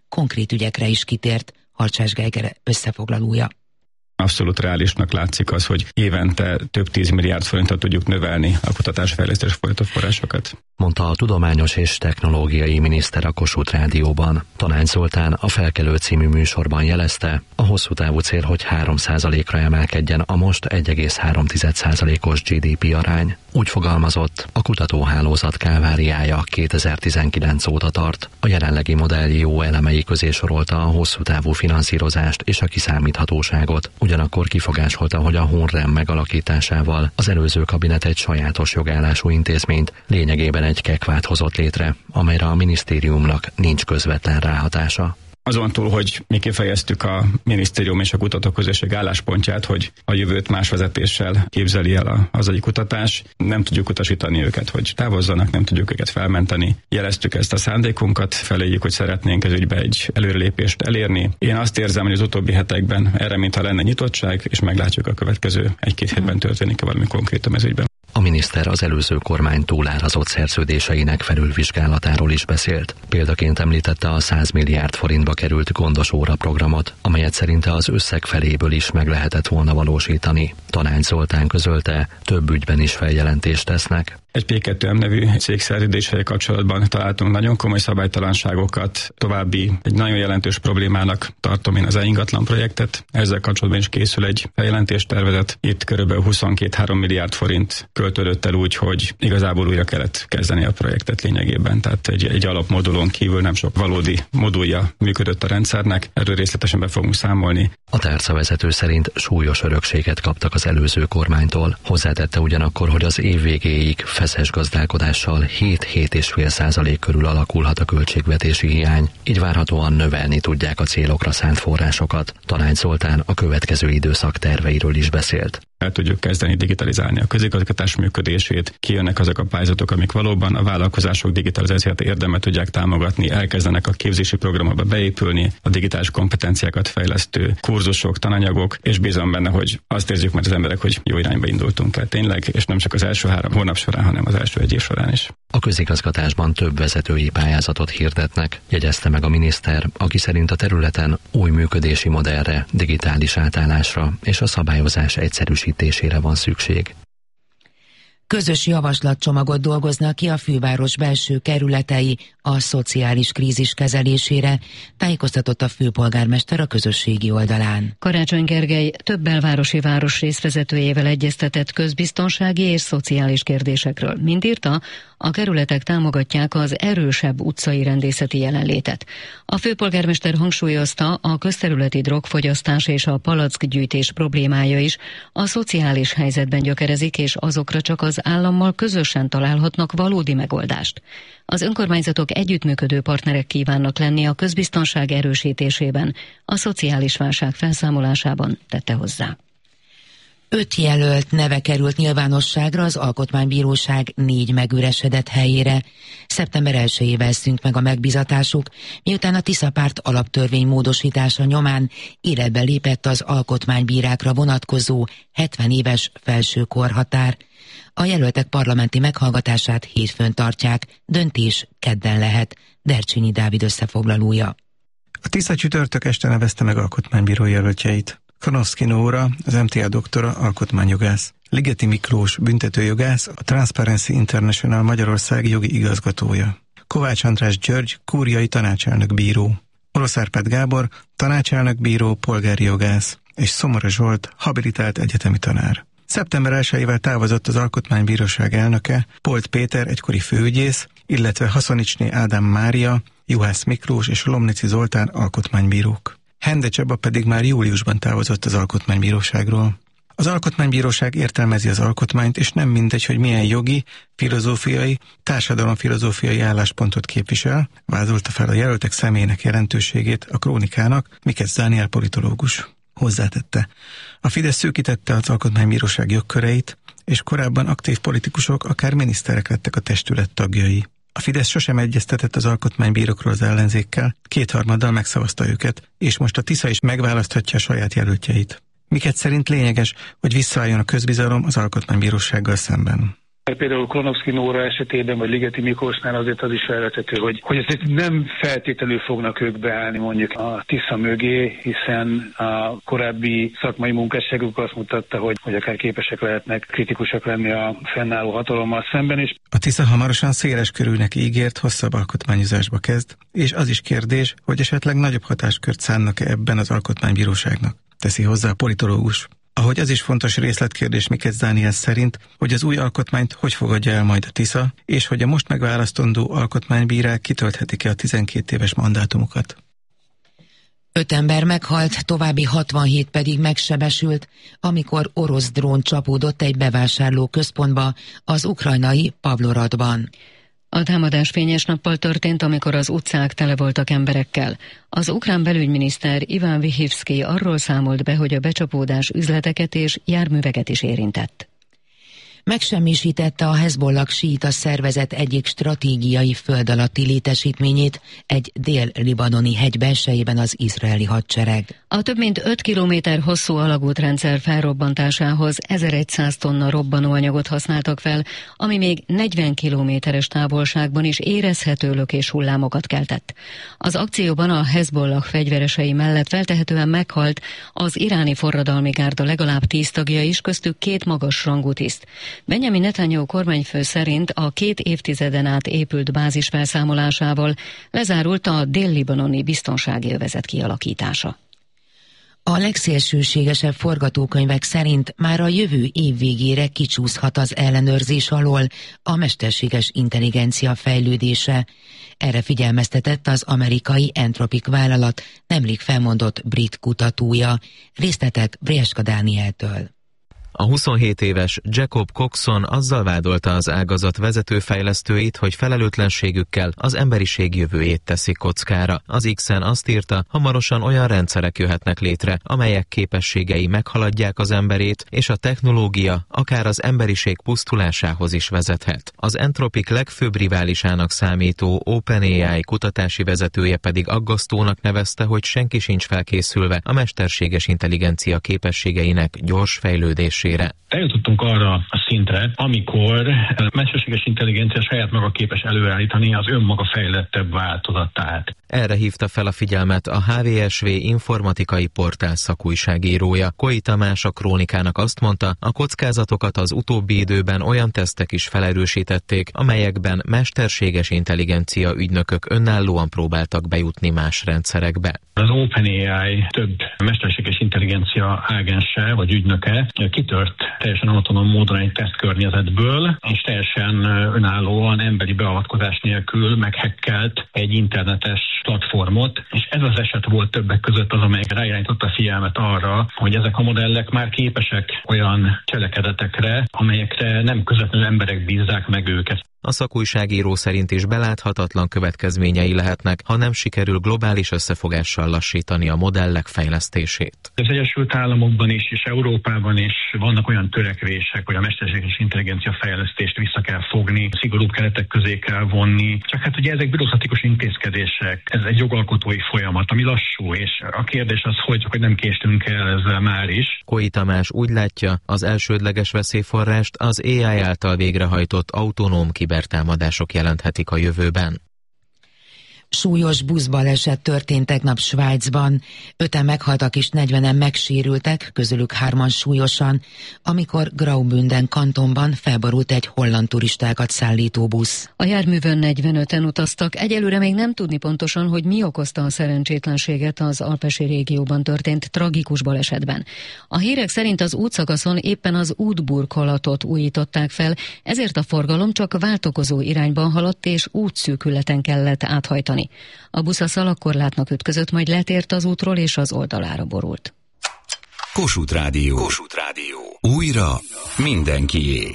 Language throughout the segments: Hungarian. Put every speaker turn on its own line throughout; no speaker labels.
konkrét ügyekre is kitért. Harcsás Geiger összefoglalója.
Abszolút reálisnak látszik az, hogy évente több 10 milliárd forintot tudjuk növelni a kutatásfejlesztés forrásokat.
Mondta a tudományos és technológiai miniszter a Kossuth Rádióban. Tanács Zoltán a Felkelő című műsorban jelezte, a hosszú távú cél, hogy 3%-ra emelkedjen a most 1,3%-os GDP arány. Úgy fogalmazott, a kutatóhálózat kálváriája 2019 óta tart. A jelenlegi modell jó elemei közé sorolta a hosszú távú finanszírozást és a kiszámíthatóságot. Ugyanakkor kifogásolta, hogy a HUNREM megalakításával az előző kabinet egy sajátos jogállású intézményt, lényegében egy kekvát hozott létre, amelyre a minisztériumnak nincs közvetlen ráhatása.
Azon túl, hogy mi kifejeztük a minisztérium és a kutatóközösség álláspontját, hogy a jövőt más vezetéssel képzeli el a hazai kutatás, nem tudjuk utasítani őket, hogy távozzanak, nem tudjuk őket felmenteni. Jeleztük ezt a szándékunkat, feléjük, hogy szeretnénk ez ügybe egy előrelépést elérni. Én azt érzem, hogy az utóbbi hetekben erre mintha lenne nyitottság, és meglátjuk a következő 1-2 hétben történik valami konkrétum ez ügyben.
A miniszter az előző kormány túlárazott szerződéseinek felülvizsgálatáról is beszélt. Példaként említette a 100 milliárd forintba került gondos óra programot, amelyet szerinte az összeg feléből is meg lehetett volna valósítani. Tanács Zoltán közölte, több ügyben is feljelentést tesznek.
Egy P2M nevű cégszerződéssel kapcsolatban találtunk nagyon komoly szabálytalanságokat. További egy nagyon jelentős problémának tartom én az ingatlan projektet. Ezzel kapcsolatban is készül egy feljelentéstervezet. Itt körülbelül 22-3 milliárd forint költődött el úgy, hogy igazából újra kellett kezdeni a projektet lényegében. Tehát egy alapmodulon kívül nem sok valódi modulja működött a rendszernek. Erről részletesen be fogunk számolni.
A tárcavezető szerint súlyos örökséget kaptak az előző kormánytól. Hozzátette ugyanakkor, hogy az év végéig feszes gazdálkodással 7-7,5% körül alakulhat a költségvetési hiány, így várhatóan növelni tudják a célokra szánt forrásokat. Tanács Zoltán a következő időszak terveiről is beszélt.
El tudjuk kezdeni digitalizálni a közigazgatás működését, kijönnek azok a pályázatok, amik valóban a vállalkozások digitalizációt érdemel tudják támogatni, elkezdenek a képzési programokba beépülni, a digitális kompetenciákat fejlesztő kurzusok, tananyagok, és bízom benne, hogy azt érzik majd az emberek, hogy jó irányba indultunk el tényleg, és nem csak az első 3 hónap során, hanem az első 1 év során is.
A közigazgatásban több vezetői pályázatot hirdetnek, jegyezte meg a miniszter, aki szerint a területen új működési modellre, digitális átállásra és a szabályozás egyszerűsítésére van szükség.
Közös javaslatcsomagot dolgoznak ki a főváros belső kerületei a szociális krízis kezelésére, tájékoztatott a főpolgármester a közösségi oldalán.
Karácsony Gergely több belvárosi városrész vezetőjével egyeztetett közbiztonsági és szociális kérdésekről. Mint írta, a kerületek támogatják az erősebb utcai rendészeti jelenlétet. A főpolgármester hangsúlyozta, a közterületi drogfogyasztás és a palackgyűjtés problémája is a szociális helyzetben gyökerezik, és azokra csak az állammal közösen találhatnak valódi megoldást. Az önkormányzatok együttműködő partnerek kívánnak lenni a közbiztonság erősítésében, a szociális válság felszámolásában, tette hozzá.
5 jelölt neve került nyilvánosságra az Alkotmánybíróság 4 megüresedett helyére. Szeptember 1-ével szűnt meg a megbízatásuk, miután a Tisza Párt alaptörvény módosítása nyomán életbe lépett az alkotmánybírákra vonatkozó 70 éves felső korhatár. A jelöltek parlamenti meghallgatását hétfőn tartják, döntés kedden lehet. Dercsényi Dávid összefoglalója.
A Tisza csütörtök este nevezte meg alkotmánybíró jelöltjeit. Konoszki Nóra, az MTA doktora, alkotmányjogász. Ligeti Miklós, büntetőjogász, a Transparency International Magyarország jogi igazgatója. Kovács András György, kúriai tanácselnök bíró. Orosz Árpád Gábor, tanácselnök bíró, polgári jogász, és Szomora Zsolt, habilitált egyetemi tanár. Szeptember 1-ével távozott az Alkotmánybíróság elnöke, Polt Péter, egykori főügyész, illetve Haszonicsné Ádám Mária, Juhász Miklós és Lomnici Zoltán alkotmánybírók. Hende Csaba pedig már júliusban távozott az Alkotmánybíróságról. Az Alkotmánybíróság értelmezi az alkotmányt, és nem mindegy, hogy milyen jogi, filozófiai, társadalomfilozófiai álláspontot képvisel, vázolta fel a jelöltek személyének jelentőségét a Krónikának Mikec Dániel politológus. Hozzátette, a Fidesz szűkítette az Alkotmánybíróság jogköreit, és korábban aktív politikusok, akár miniszterek lettek a testület tagjai. A Fidesz sosem egyeztetett az alkotmánybírókról az ellenzékkel, 2/3 megszavazta őket, és most a Tisza is megválaszthatja a saját jelöltjeit. Miket szerint lényeges, hogy visszaálljon a közbizalom az Alkotmánybírósággal szemben.
Például Klonovszky Nóra esetében, vagy Ligeti Miklósnál azért az is felvethető, hogy azért nem feltétlenül fognak ők beállni mondjuk a Tisza mögé, hiszen a korábbi szakmai munkásságuk azt mutatta, hogy akár képesek lehetnek kritikusak lenni a fennálló hatalommal szemben is.
A Tisza hamarosan széles körűnek ígért, hosszabb alkotmányozásba kezd, és az is kérdés, hogy esetleg nagyobb hatáskört szánnak-e ebben az alkotmánybíróságnak, teszi hozzá a politológus. Ahogy az is fontos részletkérdés Mikec Dániel szerint, hogy az új alkotmányt hogy fogadja el majd a Tisza, és hogy a most megválasztandó alkotmánybírák kitölthetik-e a 12 éves mandátumukat.
5 ember meghalt, további 67 pedig megsebesült, amikor orosz drón csapódott egy bevásárlóközpontba az ukrajnai Pavloradban.
A támadás fényes nappal történt, amikor az utcák tele voltak emberekkel. Az ukrán belügyminiszter Iván Vihivszky arról számolt be, hogy a becsapódás üzleteket és járműveket is érintett.
Megsemmisítette a Hezbollah síita szervezet egyik stratégiai föld alatti létesítményét egy dél-libanoni hegy belsejében az izraeli hadsereg.
A több mint 5 kilométer hosszú alagútrendszer felrobbantásához 1100 tonna robbanóanyagot használtak fel, ami még 40 kilométeres távolságban is érezhető lökéshullámokat keltett. Az akcióban a Hezbollah fegyveresei mellett feltehetően meghalt az iráni forradalmi gárda legalább 10 tagja is, köztük 2 magas rangú tiszt. Benjamin Netanyahu kormányfő szerint a 2 évtizeden át épült bázis felszámolásával lezárult a dél-libanoni biztonsági övezet kialakítása.
A legszélsőségesebb forgatókönyvek szerint már a jövő év végére kicsúszhat az ellenőrzés alól a mesterséges intelligencia fejlődése. Erre figyelmeztetett az amerikai Anthropic vállalat nemrég felmondott brit kutatója. Részletek Brieska Dánieltől.
A 27 éves Jacob Coxon azzal vádolta az ágazat vezetőfejlesztőit, hogy felelőtlenségükkel az emberiség jövőjét teszik kockára. Az X-en azt írta, hamarosan olyan rendszerek jöhetnek létre, amelyek képességei meghaladják az emberét, és a technológia akár az emberiség pusztulásához is vezethet. Az Anthropic legfőbb riválisának számító OpenAI kutatási vezetője pedig aggasztónak nevezte, hogy senki sincs felkészülve a mesterséges intelligencia képességeinek gyors fejlődésére.
Eljutottunk arra a szintre, amikor a mesterséges intelligencia saját maga képes előállítani az önmaga fejlettebb változatát.
Erre hívta fel a figyelmet a HVSV informatikai portál szakújságírója. Koi Tamás a Krónikának azt mondta, a kockázatokat az utóbbi időben olyan tesztek is felerősítették, amelyekben mesterséges intelligencia ügynökök önállóan próbáltak bejutni más rendszerekbe.
Az OpenAI több mesterséges intelligencia ágense vagy ügynöke kitört teljesen autonóm módon egy tesztkörnyezetből, és teljesen önállóan emberi beavatkozás nélkül meghekkelt egy internetes platformot, és ez az eset volt többek között az, amely ráirányította a figyelmet arra, hogy ezek a modellek már képesek olyan cselekedetekre, amelyekre nem közvetlenül emberek bízzák meg őket.
A szakújságíró szerint is beláthatatlan következményei lehetnek, ha nem sikerül globális összefogással lassítani a modellek fejlesztését.
Az Egyesült Államokban is és Európában is vannak olyan törekvések, hogy a mesterséges intelligencia fejlesztést vissza kell fogni, szigorúbb keretek közé kell vonni. Csak hát ugye ezek bürokratikus intézkedések, ez egy jogalkotói folyamat, ami lassú, és a kérdés az, hogy nem késtünk el ezzel már is.
Koi Tamás úgy látja, az elsődleges veszélyforrást az AI által végrehajtott autonóm kibertámadások jelenthetik a jövőben.
Súlyos buszbaleset történt tegnap Svájcban. 5-en meghaltak és 40-en megsérültek, közülük 3-an súlyosan, amikor Graubünden kantonban felborult egy holland turistákat szállító busz.
A járművön 45-en utaztak, egyelőre még nem tudni pontosan, hogy mi okozta a szerencsétlenséget az alpesi régióban történt tragikus balesetben. A hírek szerint az útszakaszon éppen az útburkolatot újították fel, ezért a forgalom csak váltakozó irányban haladt és útszűkületen kellett áthajtani. A busz a szalagkorlátnak ütközött, majd letért az útról és az oldalára borult.
Kossuth Rádió. Kossuth Rádió. Újra mindenkié.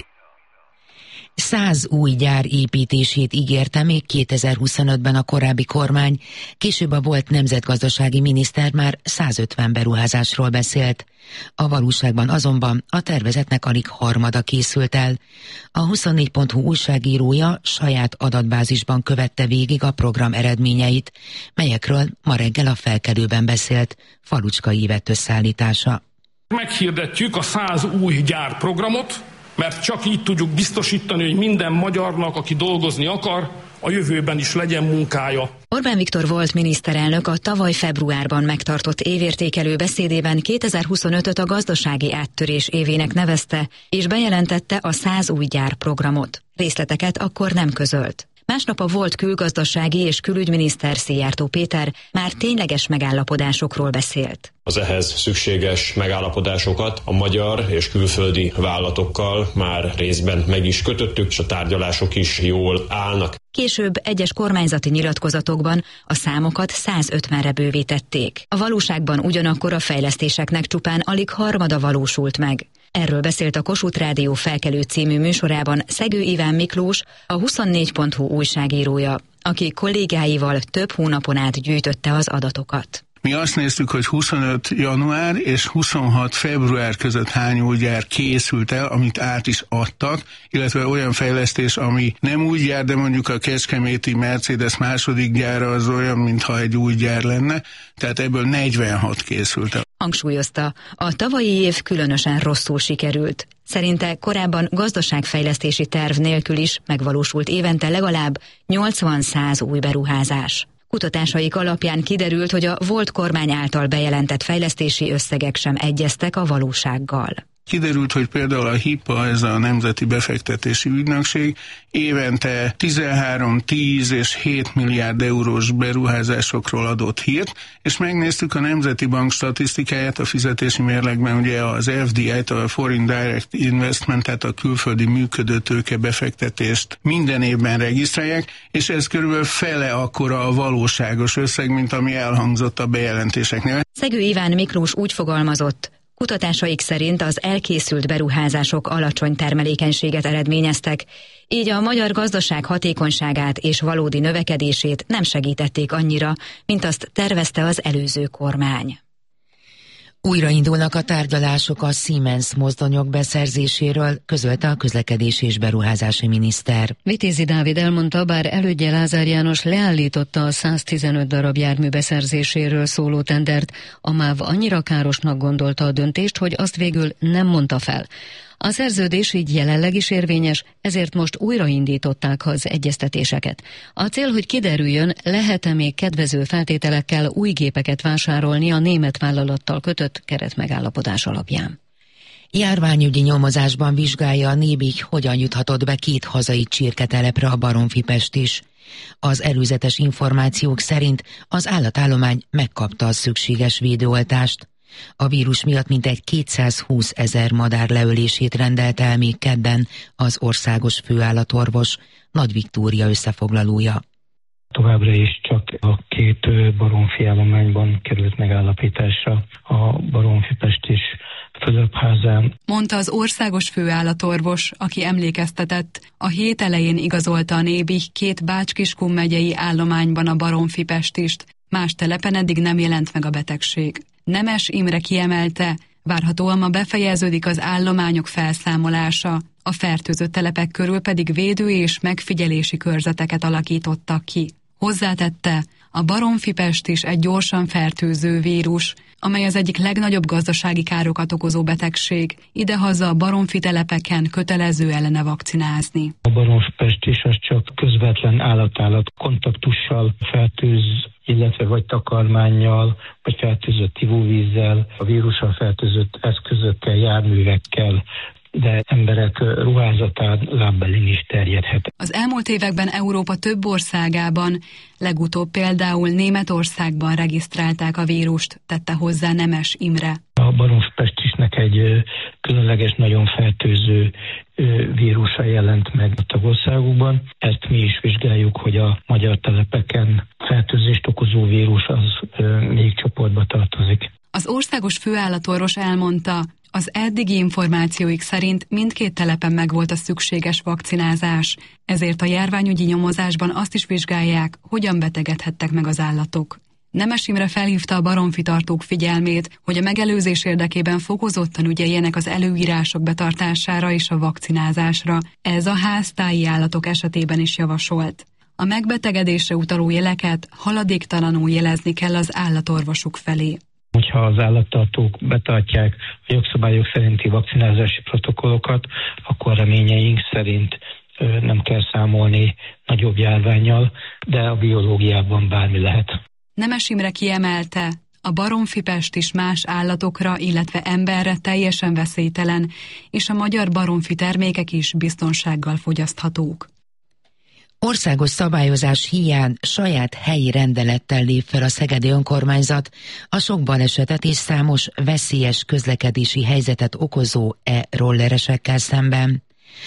100 új gyár építését ígérte még 2025-ben a korábbi kormány, később a volt nemzetgazdasági miniszter már 150 beruházásról beszélt. A valóságban azonban a tervezetnek alig harmada készült el. A 24.hu újságírója saját adatbázisban követte végig a program eredményeit, melyekről ma reggel a Felkelőben beszélt Falucskai Ivett összeállítása.
Meghirdetjük a 100 új gyárprogramot, mert csak így tudjuk biztosítani, hogy minden magyarnak, aki dolgozni akar, a jövőben is legyen munkája.
Orbán Viktor volt miniszterelnök a tavaly februárban megtartott évértékelő beszédében 2025-öt a gazdasági áttörés évének nevezte, és bejelentette a 100 új gyár programot. Részleteket akkor nem közölt. Másnap a volt külgazdasági és külügyminiszter Szijjártó Péter már tényleges megállapodásokról beszélt.
Az ehhez szükséges megállapodásokat a magyar és külföldi vállalatokkal már részben meg is kötöttük, és a tárgyalások is jól állnak.
Később egyes kormányzati nyilatkozatokban a számokat 150-re bővítették. A valóságban ugyanakkor a fejlesztéseknek csupán alig harmada valósult meg. Erről beszélt a Kossuth Rádió Felkelő című műsorában Szegő Iván Miklós, a 24.hu újságírója, aki kollégáival több hónapon át gyűjtötte az adatokat.
Mi azt néztük, hogy 25 január és 26 február között hány új gyár készült el, amit át is adtak, illetve olyan fejlesztés, ami nem új gyár, de mondjuk a kecskeméti Mercedes második gyára az olyan, mintha egy új gyár lenne, tehát ebből 46 készült el.
Hangsúlyozta, a tavalyi év különösen rosszul sikerült. Szerinte korábban gazdaságfejlesztési terv nélkül is megvalósult évente legalább 80-100 új beruházás. Kutatásaik alapján kiderült, hogy a volt kormány által bejelentett fejlesztési összegek sem egyeztek a valósággal.
Kiderült, hogy például a HIPA, ez a Nemzeti Befektetési Ügynökség, évente 13, 10 és 7 milliárd eurós beruházásokról adott hírt, és megnéztük a Nemzeti Bank statisztikáját, a fizetési mérlegben ugye az FDI-t, a Foreign Direct Investment, tehát a külföldi működő tőke befektetést minden évben regisztrálják, és ez körülbelül fele akkora a valóságos összeg, mint ami elhangzott a bejelentéseknél.
Szegő Iván Miklós úgy fogalmazott, kutatásaik szerint az elkészült beruházások alacsony termelékenységet eredményeztek, így a magyar gazdaság hatékonyságát és valódi növekedését nem segítették annyira, mint azt tervezte az előző kormány.
Újraindulnak a tárgyalások a Siemens mozdonyok beszerzéséről, közölte a közlekedési és beruházási miniszter.
Vitézi Dávid elmondta, bár elődje Lázár János leállította a 115 darab jármű beszerzéséről szóló tendert, a MÁV annyira károsnak gondolta a döntést, hogy azt végül nem mondta fel. A szerződés így jelenleg is érvényes, ezért most újraindították az egyeztetéseket. A cél, hogy kiderüljön, lehet-e még kedvező feltételekkel új gépeket vásárolni a német vállalattal kötött keretmegállapodás alapján.
Járványügyi nyomozásban vizsgálja a Nébih, hogyan juthatott be 2 hazai csirketelepre a Baromfipest is. Az előzetes információk szerint az állatállomány megkapta a szükséges védőoltást. A vírus miatt mintegy 220 000 madár leölését rendelt el még kedden az országos főállatorvos, Nagy Viktória összefoglalója.
Továbbra is csak a 2 baromfi állományban került megállapításra, a Baromfipest is Fülöpházán.
Mondta az országos főállatorvos, aki emlékeztetett, a hét elején igazolta a Nébih 2 Bács-Kiskun megyei állományban a Baromfipestist, más telepen eddig nem jelent meg a betegség. Nemes Imre kiemelte, várhatóan ma befejeződik az állományok felszámolása, a fertőzött telepek körül pedig védő és megfigyelési körzeteket alakítottak ki. Hozzátette, a Baromfipest is egy gyorsan fertőző vírus, amely az egyik legnagyobb gazdasági károkat okozó betegség. Idehaza a baromfi telepeken kötelező ellene vakcinázni.
A Baromfipest is az csak közvetlen állat-állat kontaktussal fertőz, illetve vagy takarmánnyal, vagy fertőzött ivóvízzel, a vírussal fertőzött eszközökkel, járművekkel, de emberek ruházatán, lábbelin is terjedhet.
Az elmúlt években Európa több országában, legutóbb például Németországban regisztrálták a vírust, tette hozzá Nemes Imre.
A Baromfipestisnek egy különleges, nagyon fertőző vírusa jelent meg a tagországokban. Ezt mi is vizsgáljuk, hogy a magyar telepeken fertőzést okozó vírus az még csoportba tartozik.
Az országos főállatorvos elmondta, az eddigi információik szerint mindkét telepen megvolt a szükséges vakcinázás, ezért a járványügyi nyomozásban azt is vizsgálják, hogyan betegedhettek meg az állatok. Nemes Imre felhívta a baromfitartók figyelmét, hogy a megelőzés érdekében fokozottan ügyeljenek az előírások betartására és a vakcinázásra. Ez a háztáji állatok esetében is javasolt. A megbetegedésre utaló jeleket haladéktalanul jelezni kell az állatorvosuk felé.
hogyha az állattartók betartják a jogszabályok szerinti vakcinázási protokollokat, akkor reményeink szerint nem kell számolni nagyobb járvánnyal, de a biológiában bármi lehet.
Nemes Imre kiemelte, a baromfipest is más állatokra, illetve emberre teljesen veszélytelen, és a magyar baromfi termékek is biztonsággal fogyaszthatók.
Országos szabályozás hiány saját helyi rendelettel lép fel a szegedi önkormányzat a sok balesetet és számos veszélyes közlekedési helyzetet okozó rolleresekkel szemben.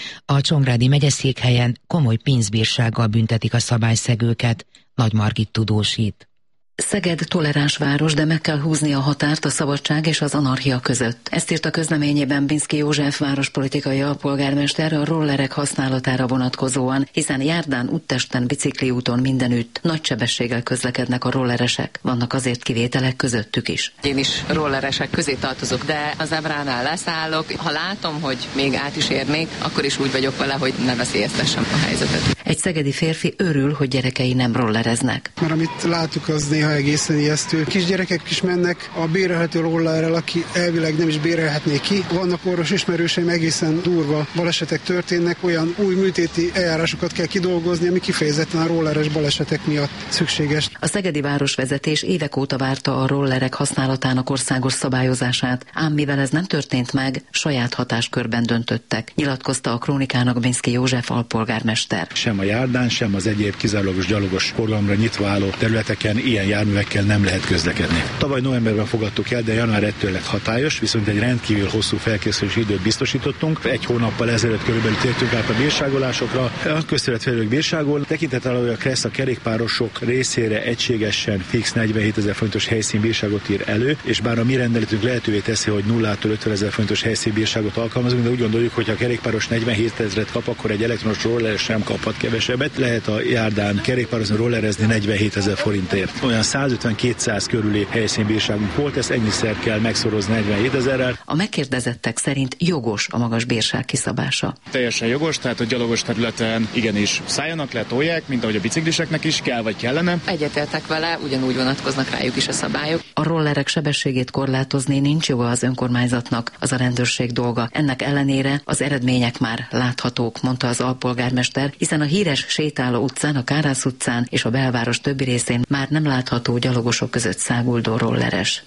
A Csongrádi megyeszékhelyen komoly pénzbírsággal büntetik a szabályszegőket, Nagy Margit tudósít.
Szeged toleráns város, de meg kell húzni a határt a szabadság és az anarchia között. Ezt írt a közleményében Binszki József várospolitikai alpolgármester a rollerek használatára vonatkozóan, hiszen járdán, úttesten, bicikliúton mindenütt nagy sebességgel közlekednek a rolleresek. Vannak azért kivételek közöttük is.
Én is rolleresek közé tartozok, de az zebránál leszállok. Ha látom, hogy még át is érnék, akkor is úgy vagyok vele, hogy ne veszélyeztessem a helyzetet.
Egy szegedi férfi örül, hogy gyerekei nem rollereznek.
Mert amit látuk, az néha egészen ijesztő. Kisgyerekek is mennek a bérelhető rollerrel, aki elvileg nem is bérelhetné ki. Vannak orvos ismerőseim, egészen durva balesetek történnek, olyan új műtéti eljárásokat kell kidolgozni, ami kifejezetten a rolleres balesetek miatt szükséges.
A szegedi városvezetés évek óta várta a rollerek használatának országos szabályozását, ám mivel ez nem történt meg, saját hatáskörben döntöttek, nyilatkozta a Krónikának Binszki József alpolgármester.
Sem a járdán, sem az egyéb kizárólagos gyalogos forgalomra nyitva álló területeken ilyen járművekkel nem lehet közlekedni. Tavaly novemberben fogadtuk el, de január 1-től lett hatályos, viszont egy rendkívül hosszú felkészülési időt biztosítottunk. Egy hónappal ezelőtt körülbelül tértünk át a bírságolásokra. A közterületfejlők bírságol. Tekintettel, hogy a KRESZ a kerékpárosok részére egységesen fix 47 000 forintos helyszínbírságot ír elő, és bár a mi rendeletünk lehetővé teszi, hogy 0-tól 50 000 forintos helyszínbírságot alkalmazunk, de úgy gondoljuk, hogy ha a kerékpáros 47 000-et kap, akkor egy elektronos rolleres sem kaphat kevesebbet. Lehet a járdán kerékpározni, rollerezni 47 000 forintért. Olyan 150-200 körüli helyszínbírságunk volt, ezt ennyiszer kell megszorozni 47 000-rel.
A megkérdezettek szerint jogos a magas bírság kiszabása.
Teljesen jogos, tehát a gyalogos területen igenis szálljanak le, tolják, mint ahogy a bicikliseknek is kell vagy kellene.
Egyetértek vele, ugyanúgy vonatkoznak rájuk is a szabályok.
A rollerek sebességét korlátozni nincs joga az önkormányzatnak, az a rendőrség dolga. Ennek ellenére az eredmények már láthatók, mondta az alpolgármester, hiszen a híres Sétáló utcán, a Kárász utcán és a belváros többi részén már nem látható gyalogosok között száguldó rolleres.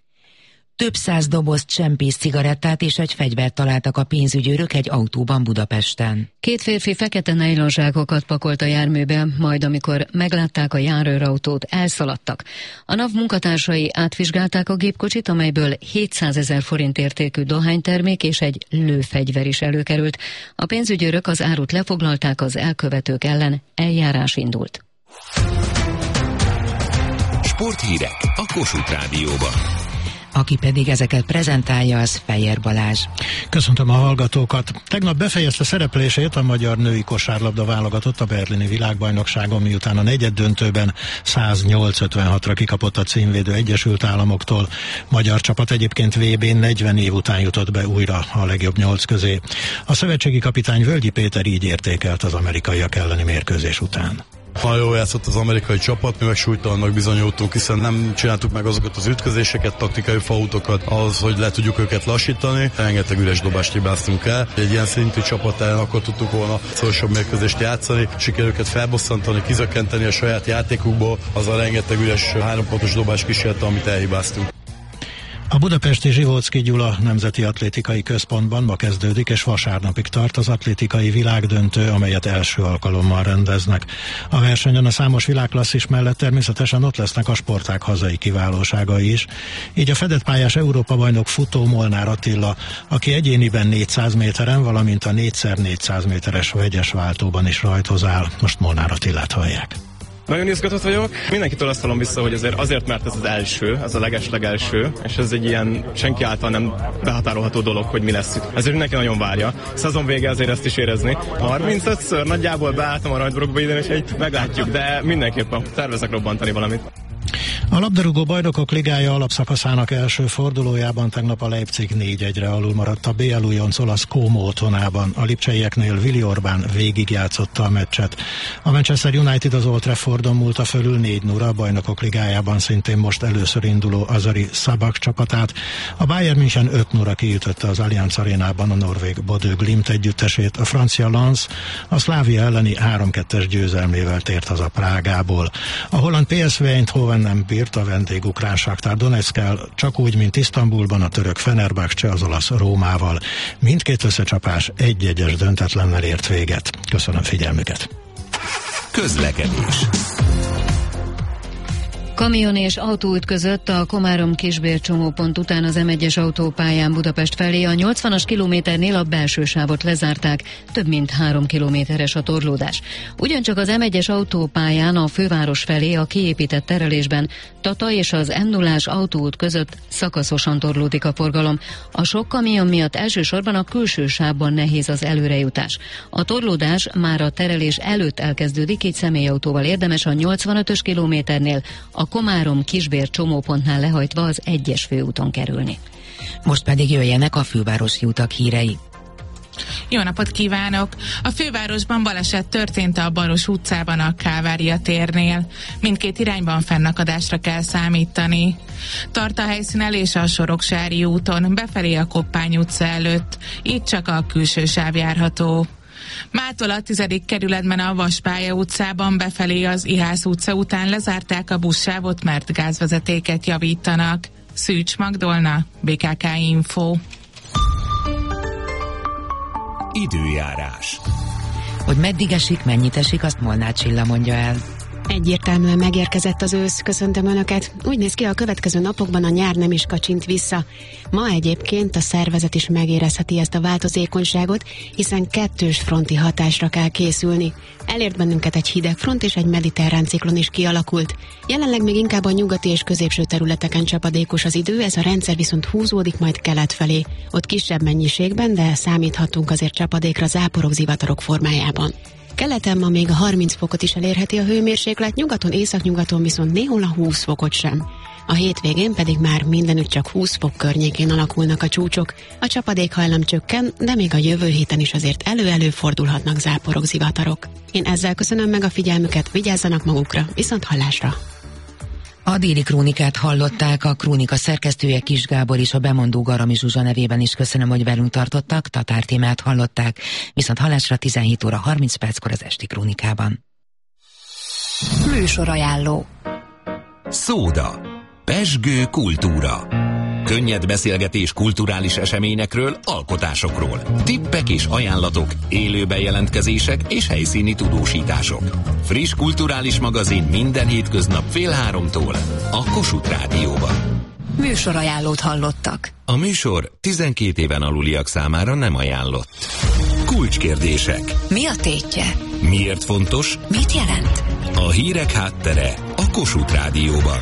Több száz doboz csempész cigarettát és egy fegyvert találtak a pénzügyőrök egy autóban Budapesten.
Két férfi fekete nejlonzsákokat pakolt a járműbe, majd amikor meglátták a járőrautót, elszaladtak. A NAV munkatársai átvizsgálták a gépkocsit, amelyből 700 000 forint értékű dohánytermék és egy lőfegyver is előkerült. A pénzügyőrök az árut lefoglalták, az elkövetők ellen eljárás indult.
Sporthírek a Kossuth Rádióban.
Aki pedig ezeket prezentálja, az Fejér Balázs.
Köszöntöm a hallgatókat. Tegnap befejezte szereplését a magyar női kosárlabda válogatott a berlini világbajnokságon, miután a negyeddöntőben 108-56-ra kikapott a címvédő Egyesült Államoktól. Magyar csapat egyébként VB-n 40 év után jutott be újra a legjobb 8 közé. A szövetségi kapitány Völgyi Péter így értékelt az amerikaiak elleni mérkőzés után.
Nagyon jól játszott az amerikai csapat, mi meg súlytalannak bizonyultunk, hiszen nem csináltuk meg azokat az ütközéseket, taktikai fautokat ahhoz, hogy le tudjuk őket lassítani. Rengeteg üres dobást hibáztunk el. Egy ilyen szintű csapat ellen akkor tudtuk volna szorosabb mérkőzést játszani, sikerül őket felbosszantani, kizökkenteni a saját játékukból, az a rengeteg üres 3 pontos dobás kísérlete, amit elhibáztunk.
A budapesti Zsivóczky Gyula Nemzeti Atlétikai Központban ma kezdődik és vasárnapig tart az atlétikai világdöntő, amelyet első alkalommal rendeznek. A versenyen a számos világklasszis mellett természetesen ott lesznek a sportág hazai kiválóságai is. Így a fedett pályás Európa-bajnok futó Molnár Attila, aki egyéniben 400 méteren, valamint a 4x400 méteres vegyes váltóban is rajthoz áll. Most Molnár Attilát hallják.
Nagyon izgatott vagyok. Mindenkitől azt hallom vissza, hogy azért, mert ez az első, ez a legeslegelső, és ez egy ilyen senki által nem behatárolható dolog, hogy mi lesz itt. Ezért mindenki nagyon várja. Szezon vége azért ezt is érezni. 35-ször nagyjából beálltam a rajtburokba idén, és meglátjuk, de mindenképpen tervezek robbantani valamit.
A labdarúgó bajnokok ligája alapszakaszának első fordulójában tegnap a Leipzig 4-1-re alul maradt a BL újonc olasz Como otthonában. A lipcseieknél Willi Orbán végigjátszotta a meccset. A Manchester United az Old Traffordon múlta fölül 4-0 a bajnokok ligájában szintén most először induló Azari Szabak csapatát. A Bayern München 5-0 kiütötte az Allianz Arénában a norvég Bodø Glimt együttesét. A francia Lens a Slavia elleni 3-2-es győzelmével tért haza Prágából. A holland PSV Eindhoven nem bírt a vendégukrán Shakhtar Donetszkkel, csak úgy, mint Isztambulban a török Fenerbahce az olasz Rómával. Mindkét összecsapás 1-1-es döntetlennel ért véget. Köszönöm figyelmüket.
Közlekedés.
Kamion és autó ütközött a Komárom-Kisbér csomópont után az M1-es autópályán Budapest felé. A 80-as kilométernél a belső sávot lezárták, több mint 3 kilométeres a torlódás. Ugyancsak az M1-es autópályán a főváros felé a kiépített terelésben Tata és az M0-ás autóút között szakaszosan torlódik a forgalom. A sok kamion miatt elsősorban a külső sávban nehéz az előrejutás. A torlódás már a terelés előtt elkezdődik, így személyautóval érdemes a 85-ös kilométernél a Komárom-Kisbér csomópontnál lehajtva az 1-es főúton kerülni.
Most pedig jöjjenek a fővárosi utak hírei.
Jó napot kívánok! A fővárosban baleset történt a Baros utcában a Kálvária térnél. Mindkét irányban fennakadásra kell számítani. Tart a helyszínelés a Soroksári úton, befelé a Koppány utca előtt. Itt csak a külső sáv járható. Mától a 10. kerületben a Vaspálya utcában befelé az Ihász utca után lezárták a buszsávot, mert gázvezetéket javítanak. Szűcs Magdolna, BKK Info.
Időjárás.
Hogy meddig esik, mennyit esik, azt Molnár Csilla mondja el.
Egyértelműen megérkezett az ősz, köszöntöm Önöket. Úgy néz ki, a következő napokban a nyár nem is kacsint vissza. Ma egyébként a szervezet is megérezheti ezt a változékonyságot, hiszen kettős fronti hatásra kell készülni. Elért bennünket egy hideg front és egy mediterrán ciklon is kialakult. Jelenleg még inkább a nyugati és középső területeken csapadékos az idő, ez a rendszer viszont húzódik majd kelet felé. Ott kisebb mennyiségben, de számíthatunk azért csapadékra, záporok, zivatarok formájában. Keleten ma még a 30 fokot is elérheti a hőmérséklet, nyugaton, északnyugaton viszont néhol a 20 fokot sem. A hétvégén pedig már mindenütt csak 20 fok környékén alakulnak a csúcsok. A csapadékhajlam csökken, de még a jövő héten is azért elő-előfordulhatnak záporok, zivatarok. Én ezzel köszönöm meg a figyelmüket, vigyázzanak magukra, viszont hallásra!
A déli krónikát hallották, a krónika szerkesztője Kis Gábor és a bemondó Garami Zsuzsa nevében is köszönöm, hogy velünk tartottak, Tatár Tímát hallották, viszont hallásra 17 óra 30 perckor az esti krónikában.
Műsorajánló.
Szóda. Pezsgő kultúra. Könnyed beszélgetés kulturális eseményekről, alkotásokról. Tippek és ajánlatok, élő bejelentkezések és helyszíni tudósítások. Friss kulturális magazin minden hétköznap 14:30 a Kossuth Rádióban.
Műsorajánlót hallottak.
A műsor 12 éven aluliak számára nem ajánlott. Kulcskérdések.
Mi a tétje?
Miért fontos?
Mit jelent?
A hírek háttere a Kossuth Rádióban.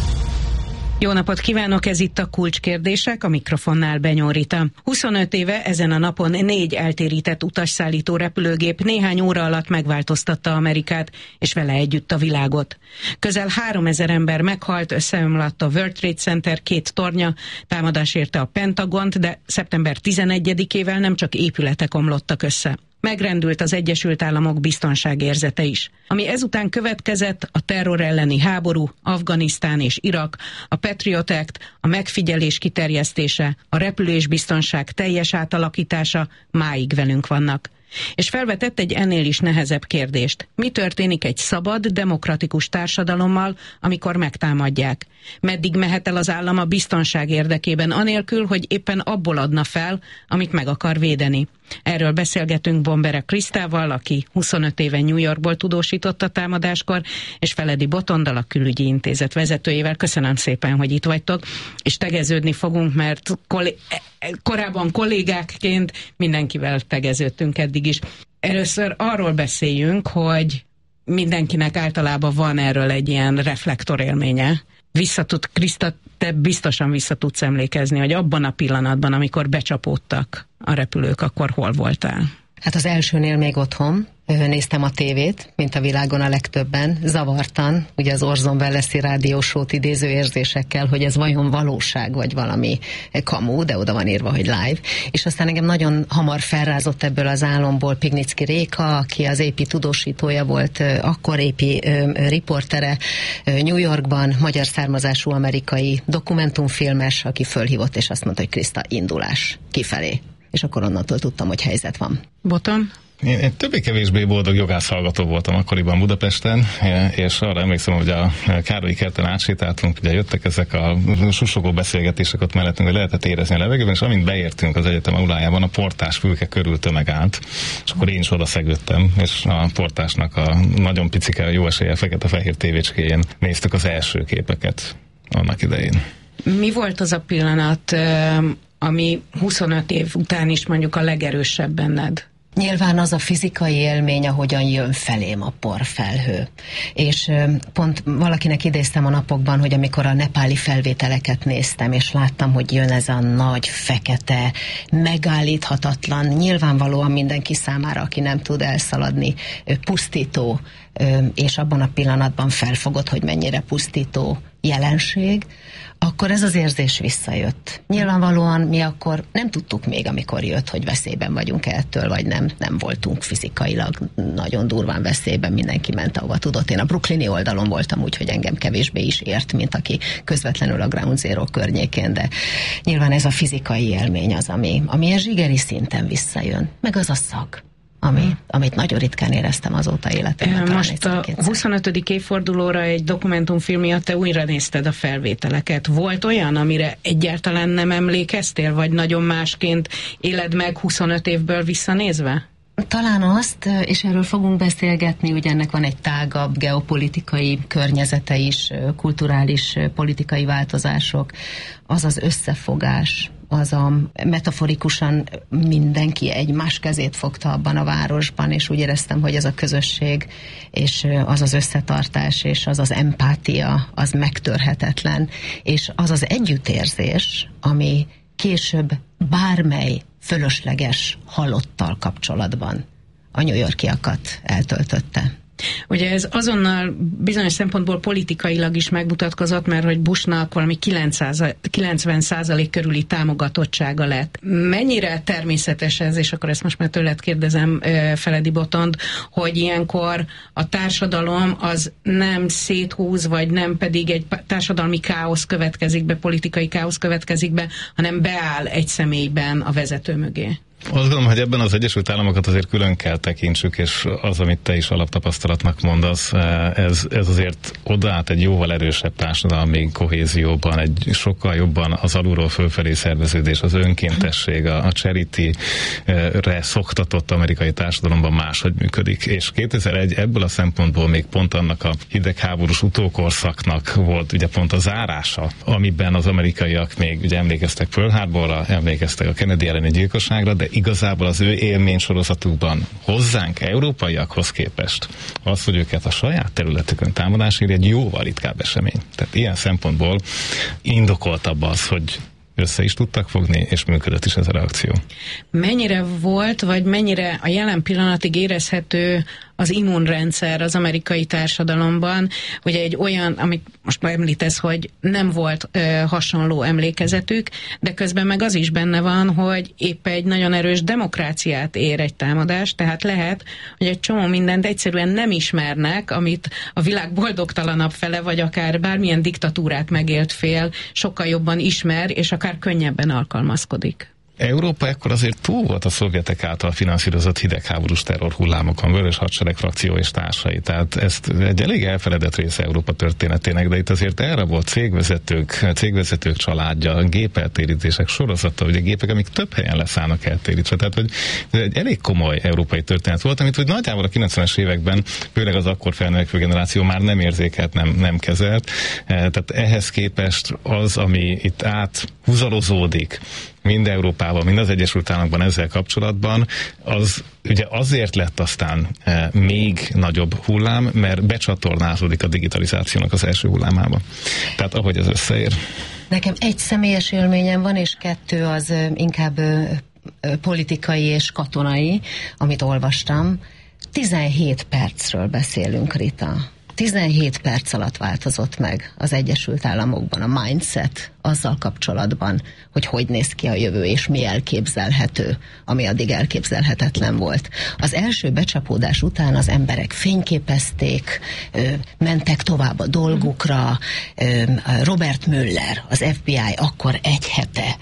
Jó napot kívánok, ez itt a Kulcskérdések, a mikrofonnál Benyó Rita. 25 éve ezen a napon 4 eltérített utasszállító repülőgép néhány óra alatt megváltoztatta Amerikát, és vele együtt a világot. Közel 3000 ember meghalt, összeomlott a World Trade Center 2 tornya, támadás érte a Pentagont, de szeptember 11-ével nem csak épületek omlottak össze. Megrendült az Egyesült Államok biztonságérzete is. Ami ezután következett, a terror elleni háború, Afganisztán és Irak, a Patriot Act, a megfigyelés kiterjesztése, a repülésbiztonság teljes átalakítása máig velünk vannak. És felvetett egy ennél is nehezebb kérdést. Mi történik egy szabad, demokratikus társadalommal, amikor megtámadják? Meddig mehet el az állam a biztonság érdekében, anélkül, hogy éppen abból adna fel, amit meg akar védeni? Erről beszélgetünk Bombere Krisztával, aki 25 éve New Yorkból tudósított a támadáskor, és Feledi Botondal, a Külügyi Intézet vezetőjével. Köszönöm szépen, hogy itt vagytok, és tegeződni fogunk, mert korábban kollégákként mindenkivel tegeződtünk eddig is. Először arról beszéljünk, hogy mindenkinek általában van erről egy ilyen reflektorélménye. Kriszta, te biztosan vissza tudsz emlékezni, hogy abban a pillanatban, amikor becsapódtak a repülők, akkor hol voltál?
Hát az elsőnél még otthon néztem a tévét, mint a világon a legtöbben, zavartan, ugye az Orson Welles-i rádiósót idéző érzésekkel, hogy ez vajon valóság, vagy valami kamu, de oda van írva, hogy live. És aztán engem nagyon hamar felrázott ebből az álomból Pignicki Réka, aki az AP tudósítója volt, akkor AP riportere New Yorkban, magyar származású amerikai dokumentumfilmes, aki fölhívott, és azt mondta, hogy Kriszta, indulás kifelé. És akkor onnantól tudtam, hogy helyzet van.
Boton?
Én többé-kevésbé boldog jogászhallgató voltam akkoriban Budapesten, és arra emlékszem, hogy a Károlyi kerten átsétáltunk, ugye jöttek ezek a susogó beszélgetések ott mellettünk, hogy lehetett érezni a levegőben, és amint beértünk az egyetem aulájában, a portás fülke körül tömeg állt, és akkor én is oda szegődtem, és a portásnak a nagyon picike, jó eséllyel fekete-fehér tévécskéjén néztük az első képeket annak idején.
Mi volt az a pillanat, ami 25 év után is mondjuk a legerősebb benned?
Nyilván az a fizikai élmény, ahogyan jön felém a porfelhő. És pont valakinek idéztem a napokban, hogy amikor a nepáli felvételeket néztem, és láttam, hogy jön ez a nagy, fekete, megállíthatatlan, nyilvánvalóan mindenki számára, aki nem tud elszaladni, pusztító, és abban a pillanatban felfogod, hogy mennyire pusztító jelenség, akkor ez az érzés visszajött. Nyilvánvalóan mi akkor nem tudtuk még, amikor jött, hogy veszélyben vagyunk ettől, vagy nem voltunk fizikailag nagyon durván veszélyben, mindenki ment, ahova tudott. Én a brooklyni oldalon voltam, úgyhogy engem kevésbé is ért, mint aki közvetlenül a Ground Zero környékén, de nyilván ez a fizikai élmény az, ami ilyen zsigeri szinten visszajön. Meg az a szag, amit nagyon ritkán éreztem azóta életemben.
Most a 25. évfordulóra egy dokumentumfilm miatt te újra nézted a felvételeket. Volt olyan, amire egyáltalán nem emlékeztél, vagy nagyon másként éled meg 25 évből visszanézve?
Talán azt, és erről fogunk beszélgetni, ugye ennek van egy tágabb geopolitikai környezete is, kulturális, politikai változások, az az összefogás, az a metaforikusan mindenki egymás kezét fogta abban a városban, és úgy éreztem, hogy ez a közösség, és az az összetartás, és az az empátia, az megtörhetetlen, és az az együttérzés, ami később bármely fölösleges halottal kapcsolatban a New Yorkiakat eltöltötte.
Ugye ez azonnal bizonyos szempontból politikailag is megmutatkozott, mert hogy Bushnak valami 90% körüli támogatottsága lett. Mennyire természetes ez, és akkor ezt most már tőled kérdezem, Feledi Botond, hogy ilyenkor a társadalom az nem széthúz, vagy nem pedig egy társadalmi káosz következik be, politikai káosz következik be, hanem beáll egy személyben a vezető mögé?
Azt gondolom, hogy ebben az Egyesült Államokat azért külön kell tekintsük, és az, amit te is alaptapasztalatnak mondasz, ez azért odaállt egy jóval erősebb társadalmi kohézióban, egy sokkal jobban az alulról fölfelé szerveződés, az önkéntesség, a charity-re szoktatott amerikai társadalomban máshogy működik. És 2001 ebből a szempontból még pont annak a hidegháborús utókorszaknak volt ugye pont a zárása, amiben az amerikaiak még ugye emlékeztek Pearl Harborra, emlékeztek a Kennedy elleni gyilkosságra, de igazából az ő élménysorozatukban hozzánk, európaiakhoz képest az, hogy őket a saját területükön támadás éri, egy jóval ritkább esemény. Tehát ilyen szempontból indokoltabb az, hogy össze is tudtak fogni, és működött is ez a reakció.
Mennyire volt, vagy mennyire a jelen pillanatig érezhető az immunrendszer az amerikai társadalomban, ugye egy olyan, amit most már említesz, hogy nem volt hasonló emlékezetük, de közben meg az is benne van, hogy épp egy nagyon erős demokráciát ér egy támadás, tehát lehet, hogy egy csomó mindent egyszerűen nem ismernek, amit a világ boldogtalanabb fele, vagy akár bármilyen diktatúrát megélt fél sokkal jobban ismer, és akár könnyebben alkalmazkodik.
Európa ekkor azért túl volt a szovjetek által finanszírozott hidegháborús terrorhullámokon, Vörös Hadsereg frakció és társai. Tehát ezt egy elég elfeledett része Európa történetének, de itt azért erre volt cégvezetők családja, gépeltérítések sorozata, ugye gépek, amik több helyen leszállnak eltérítve. Tehát, hogy ez egy elég komoly európai történet volt, amit úgy nagyjából a 90-es években, főleg az akkor felnövekvő generáció már nem érzékelt, nem kezelt. Tehát ehhez képest az, ami itt áthúzalozódik, mind Európában, mind az Egyesült Államokban ezzel kapcsolatban, az ugye azért lett aztán még nagyobb hullám, mert becsatornázódik a digitalizációnak az első hullámába. Tehát ahogy ez összeér.
Nekem egy személyes élményem van, és kettő az inkább politikai és katonai, amit olvastam. 17 percről beszélünk, Rita. 17 perc alatt változott meg az Egyesült Államokban a mindset azzal kapcsolatban, hogy néz ki a jövő, és mi elképzelhető, ami addig elképzelhetetlen volt. Az első becsapódás után az emberek fényképezték, mentek tovább a dolgukra. Robert Mueller, az FBI akkor egy hete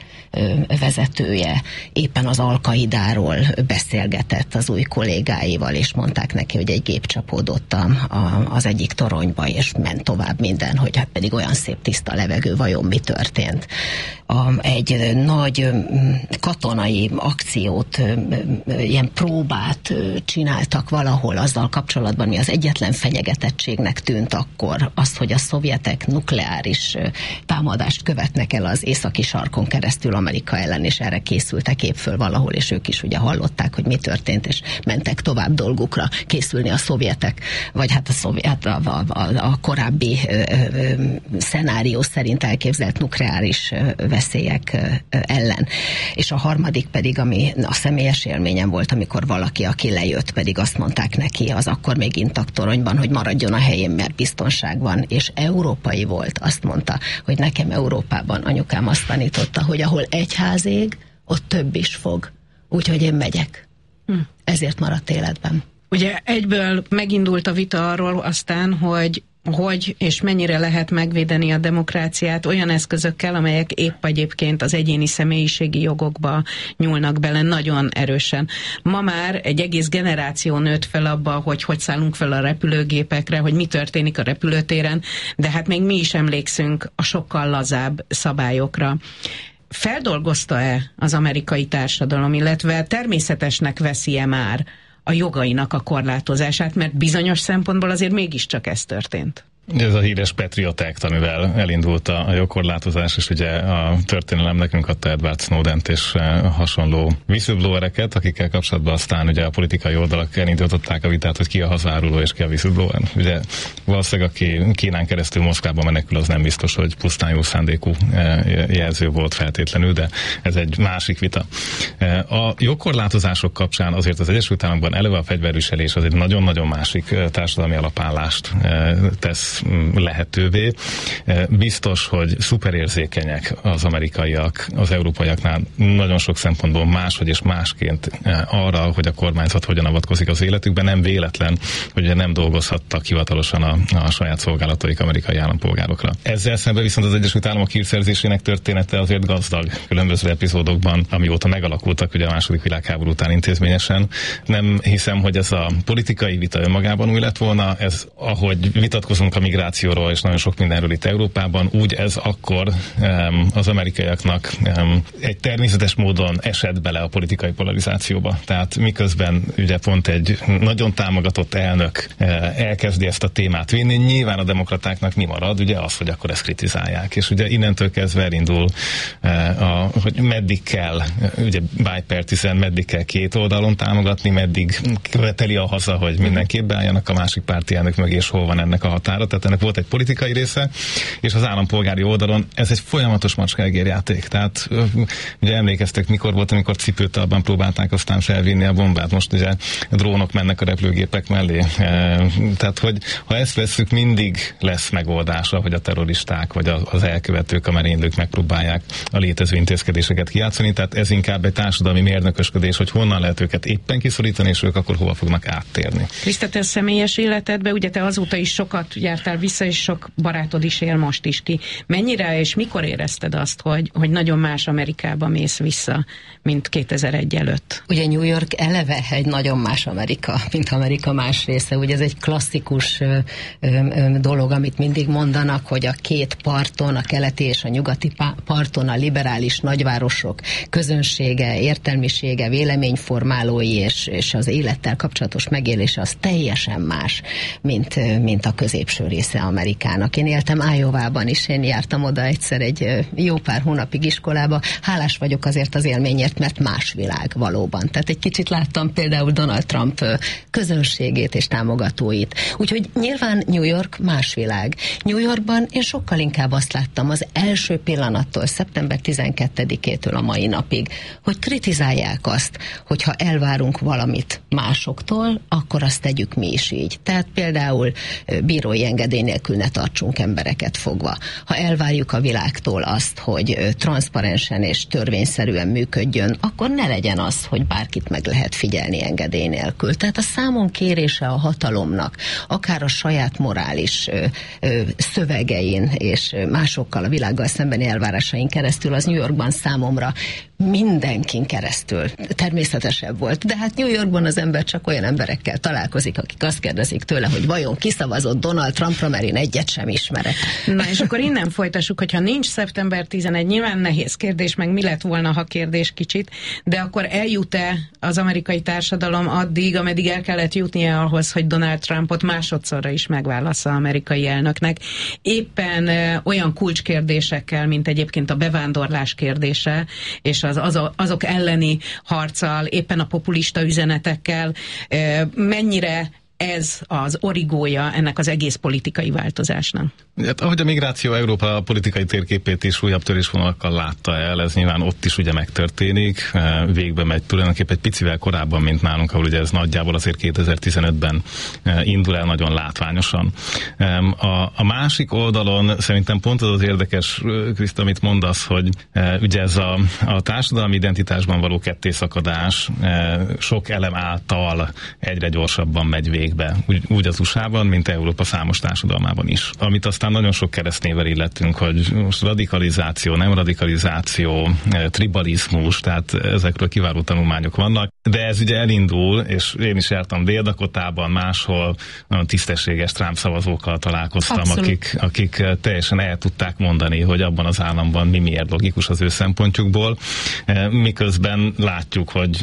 vezetője éppen az Al-Qaidáról beszélgetett az új kollégáival, és mondták neki, hogy egy gép csapódott az egyik toronyba, és ment tovább minden, hogy hát pedig olyan szép tiszta levegő, vajon mi történt. Egy nagy katonai akciót, ilyen próbát csináltak valahol azzal kapcsolatban, mi az egyetlen fenyegetettségnek tűnt akkor az, hogy a szovjetek nukleáris támadást követnek el az északi sarkon keresztül Amerika ellen, és erre készültek épp föl valahol, és ők is ugye hallották, hogy mi történt, és mentek tovább dolgukra készülni a szovjetek, vagy hát a korábbi szenárió szerint elképzelt nukleáris veszélyek ellen. És a harmadik pedig, ami a személyes élményem volt, amikor valaki, aki lejött, pedig azt mondták neki az akkor még intakt toronyban, hogy maradjon a helyén, mert biztonság van, és európai volt, azt mondta, hogy nekem Európában anyukám azt tanította, hogy ahol egy ház ég, ott több is fog. Úgyhogy én megyek. Ezért maradt életben.
Ugye egyből megindult a vita arról aztán, hogy és mennyire lehet megvédeni a demokráciát olyan eszközökkel, amelyek épp egyébként az egyéni személyiségi jogokba nyúlnak bele nagyon erősen. Ma már egy egész generáció nőtt fel abba, hogy szállunk fel a repülőgépekre, hogy mi történik a repülőtéren, de hát még mi is emlékszünk a sokkal lazább szabályokra. Feldolgozta-e az amerikai társadalom, illetve természetesnek veszi-e már a jogainak a korlátozását, mert bizonyos szempontból azért mégiscsak ez történt?
Ez a híres Patriot Act, amivel elindult a jogkorlátozás, és ugye a történelem nekünk adta Edward Snowdent és hasonló whistleblowereket, akikkel kapcsolatban aztán ugye a politikai oldalak elindították a vitát, hogy ki a hazáruló és ki a whistleblower. Ugye valószínűleg, aki Kínán keresztül Moszkvába menekül, az nem biztos, hogy pusztán jó szándékú jelző volt feltétlenül, de ez egy másik vita. A jogkorlátozások kapcsán azért az Egyesült Államokban eleve a fegyverviselés az egy nagyon-nagyon másik társadalmi alapállást tesz lehetővé. Biztos, hogy szuperérzékenyek az amerikaiak, az európaiaknál nagyon sok szempontból máshogy és másként arra, hogy a kormányzat hogyan avatkozik az életükben. Nem véletlen, hogy nem dolgozhattak hivatalosan a saját szolgálataik amerikai állampolgárokra. Ezzel szemben viszont az Egyesült Államok hírszerzésének története azért gazdag különböző epizódokban, amióta megalakultak ugye a második világháború után intézményesen. Nem hiszem, hogy ez a politikai vita önmagában új lett volna. Ez, ahogy vitatkozunk a migrációról és nagyon sok mindenről itt Európában, úgy ez akkor az amerikaiaknak egy természetes módon esett bele a politikai polarizációba. Tehát miközben ugye pont egy nagyon támogatott elnök elkezdi ezt a témát vinni, nyilván a demokratáknak mi marad? Ugye az, hogy akkor ezt kritizálják. És ugye innentől kezdve elindul, hogy meddig kell, ugye bipartisan, meddig kell két oldalon támogatni, meddig követeli a haza, hogy mindenképp beálljanak a másik párti elnök mögé, és hol van ennek a határa. Tehát ennek volt egy politikai része, és az állampolgári oldalon ez egy folyamatos macskágérjáték. Tehát ugye emlékeztek, mikor volt, amikor cipőtalban próbálták aztán felvinni a bombát. Most ugye drónok mennek a repülőgépek mellé. Tehát, hogy ha ezt vesszük, mindig lesz megoldása, hogy a terroristák vagy az elkövetők, a merénylők megpróbálják a létező intézkedéseket kijátszani. Tehát ez inkább egy társadalmi mérnökösködés, hogy honnan lehet őket éppen kiszorítani, és ők akkor hova fognak áttérni.
Kriszta, te személyes életedben, ugye te azóta is sokat jártál vissza, és sok barátod is él most is ki. Mennyire és mikor érezted azt, hogy nagyon más Amerikába mész vissza, mint 2001 előtt?
Ugye New York eleve egy nagyon más Amerika, mint Amerika más része. Ugye ez egy klasszikus dolog, amit mindig mondanak, hogy a két parton, a keleti és a nyugati parton a liberális nagyvárosok közönsége, értelmisége, véleményformálói és az élettel kapcsolatos megélése az teljesen más, mint a középső része Amerikának. Én éltem Iowában is, én jártam oda egyszer egy jó pár hónapig iskolába. Hálás vagyok azért az élményért, mert más világ valóban. Tehát egy kicsit láttam például Donald Trump közönségét és támogatóit. Úgyhogy nyilván New York más világ. New Yorkban én sokkal inkább azt láttam az első pillanattól, szeptember 12-től a mai napig, hogy kritizálják azt, hogyha elvárunk valamit másoktól, akkor azt tegyük mi is így. Tehát például bírói engedély nélkül ne tartsunk embereket fogva. Ha elvárjuk a világtól azt, hogy transzparensen és törvényszerűen működjön, akkor ne legyen az, hogy bárkit meg lehet figyelni engedély nélkül. Tehát a számon kérése a hatalomnak, akár a saját morális szövegein és másokkal, a világgal szembeni elvárásain keresztül, az New Yorkban számomra mindenkin keresztül természetesebb volt. De hát New Yorkban az ember csak olyan emberekkel találkozik, akik azt kérdezik tőle, hogy vajon kiszavazott Donald Trumpra, mert én egyet sem ismerek.
Na és akkor innen folytassuk, hogyha nincs szeptember 11, nyilván nehéz kérdés, meg mi lett volna, ha kérdés kicsit, de akkor eljut-e az amerikai társadalom addig, ameddig el kellett jutnia ahhoz, hogy Donald Trumpot másodszorra is megválassza amerikai elnöknek. Éppen olyan kulcskérdésekkel, mint egyébként a bevándorlás kérdése, és azok elleni harccal, éppen a populista üzenetekkel, mennyire ez az origója ennek az egész politikai változásnak?
Hát, ahogy a migráció Európa politikai térképét is újabb törésvonalakkal látta el, ez nyilván ott is ugye megtörténik, végbe megy tulajdonképpen egy picivel korábban, mint nálunk, ahol ugye ez nagyjából azért 2015-ben indul el nagyon látványosan. A másik oldalon szerintem pont az érdekes, Kriszta, amit mondasz, hogy ugye ez a társadalmi identitásban való kettészakadás sok elem által egyre gyorsabban megy végbe. Úgy az USA-ban, mint Európa számos társadalmában is. Amit aztán nagyon sok keresztnével illettünk, hogy most radikalizáció, nem radikalizáció, tribalizmus, tehát ezekről kiváló tanulmányok vannak, de ez ugye elindul, és én is jártam Dél-Dakotában, máshol nagyon tisztességes Trump szavazókkal találkoztam, akik teljesen el tudták mondani, hogy abban az államban miért logikus az ő szempontjukból, miközben látjuk, hogy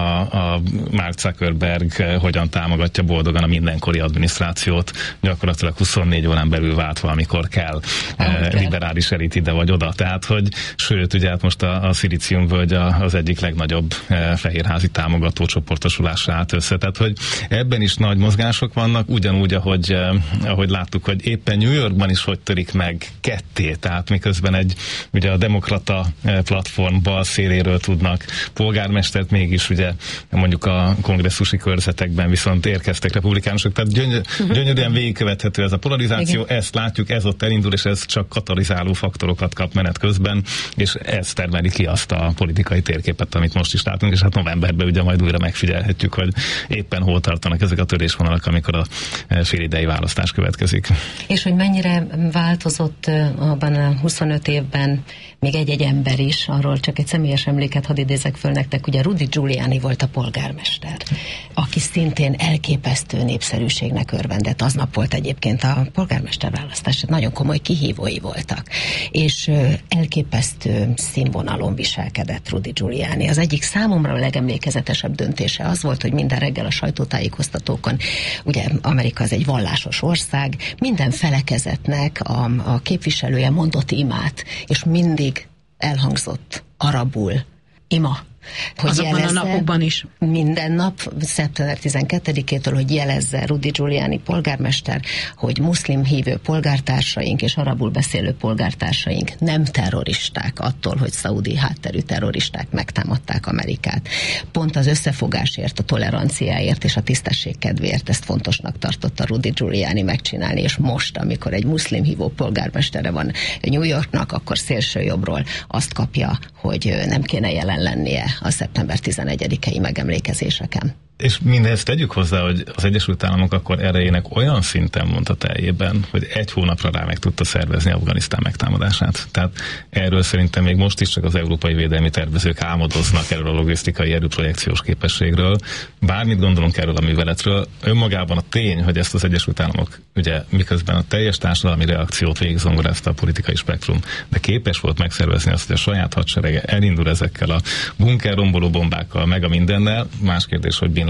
a Mark Zuckerberg hogyan támogatja boldogan a mindenkori adminisztrációt, gyakorlatilag 24 órán belül váltva, amikor kell, liberális elit ide vagy oda. Tehát, hogy sőt, ugye hát most a Szilíciumvölgy az egyik legnagyobb fehérházi támogató csoportosulásra állt össze. Tehát, hogy ebben is nagy mozgások vannak, ugyanúgy, ahogy láttuk, hogy éppen New Yorkban is hogy törik meg ketté, tehát miközben ugye a demokrata platform bal széléről tudnak polgármestert, mégis ugye mondjuk a kongresszusi körzetekben viszont érkeztek republikánusok, tehát gyönyörűen végigkövethető ez a polarizáció, igen. Ezt látjuk, ez ott elindul, és ez csak katalizáló faktorokat kap menet közben, és ez termeli ki azt a politikai térképet, amit most is látunk, és hát novemberben ugye majd újra megfigyelhetjük, hogy éppen hol tartanak ezek a törésvonalak, amikor a félidei választás következik.
És hogy mennyire változott abban a 25 évben még egy ember is, arról csak egy személyes emléket hadd idézek föl nektek, ugye Rudy Giuliani volt a polgármester, aki szintén elképesztő népszerűségnek örvendett. Aznap volt egyébként a polgármesterválasztás, nagyon komoly kihívói voltak, és elképesztő színvonalon viselkedett Rudy Giuliani. Az egyik számomra a legemlékezetesebb döntése az volt, hogy minden reggel a sajtótájékoztatókon, ugye Amerika az egy vallásos ország, minden felekezetnek a képviselője mondott imát, és mindig elhangzott arabul ima.
Azokban a napokban is.
Minden nap, szeptember 12-től, hogy jelezze Rudy Giuliani polgármester, hogy muszlim hívő polgártársaink és arabul beszélő polgártársaink nem terroristák attól, hogy szaudi hátterű terroristák megtámadták Amerikát. Pont az összefogásért, a toleranciáért és a tisztesség kedvéért ezt fontosnak tartotta Rudy Giuliani megcsinálni, és most, amikor egy muszlim hívó polgármestere van New Yorknak, akkor szélső jobbról azt kapja, hogy nem kéne jelen lennie a szeptember 11-i megemlékezéseken.
És mindezt tegyük hozzá, hogy az Egyesült Államok akkor erejének olyan szinten mondta teljében, hogy egy hónapra rá meg tudta szervezni Afganisztán megtámadását. Tehát erről szerintem még most is csak az európai védelmi tervezők álmodoznak, erről a logisztikai erőprojekciós képességről. Bármit gondolunk erről a műveletről, önmagában a tény, hogy ezt az Egyesült Államok ugye miközben a teljes társadalmi reakciót végigzongorázta a politikai spektrum, de képes volt megszervezni azt, hogy a saját hadserege elindul ezekkel a bunker romboló bombákkal, meg a mindennel. Más kérdés, hogy Bin